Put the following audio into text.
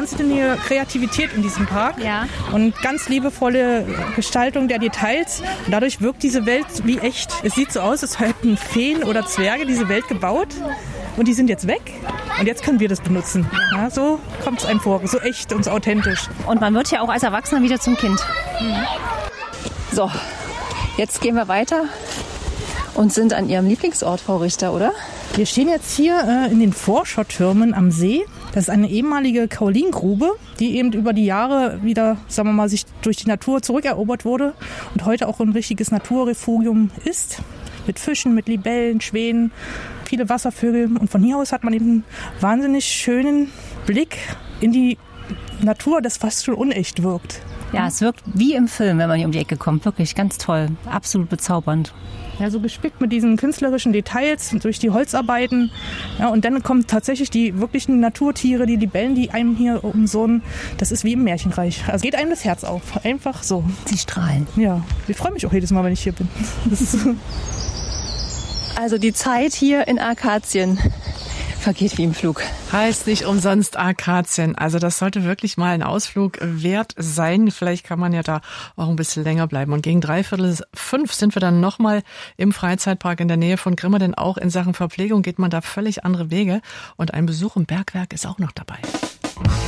wahnsinnige Kreativität in diesem Park und ganz liebevolle Gestaltung der Details. Und dadurch wirkt diese Welt wie echt. Es sieht so aus, als hätten Feen oder Zwerge diese Welt gebaut und die sind jetzt weg und jetzt können wir das benutzen. Ja, so kommt es einem vor, so echt und so authentisch. Und man wird ja auch als Erwachsener wieder zum Kind. So, jetzt gehen wir weiter und sind an Ihrem Lieblingsort, Frau Richter, oder? Wir stehen jetzt hier in den Forschertürmen am See. Das ist eine ehemalige Kaolingrube, die eben über die Jahre wieder, sagen wir mal, sich durch die Natur zurückerobert wurde und heute auch ein richtiges Naturrefugium ist. Mit Fischen, mit Libellen, Schwänen, viele Wasservögel. Und von hier aus hat man eben einen wahnsinnig schönen Blick in die Natur, das fast schon unecht wirkt. Ja, es wirkt wie im Film, wenn man hier um die Ecke kommt. Wirklich ganz toll, absolut bezaubernd. Ja, so gespickt mit diesen künstlerischen Details durch die Holzarbeiten. Ja, und dann kommen tatsächlich die wirklichen Naturtiere, die Libellen, die einem hier umsonnen. Das ist wie im Märchenreich. Also geht einem das Herz auf. Einfach so. Sie strahlen. Ja, ich freue mich auch jedes Mal, wenn ich hier bin. Also die Zeit hier in Arkazien vergeht wie im Flug. Heißt nicht umsonst Arkazien. Also das sollte wirklich mal ein Ausflug wert sein. Vielleicht kann man ja da auch ein bisschen länger bleiben. Und gegen 4:45 sind wir dann nochmal im Freizeitpark in der Nähe von Grimma. Denn auch in Sachen Verpflegung geht man da völlig andere Wege. Und ein Besuch im Bergwerk ist auch noch dabei.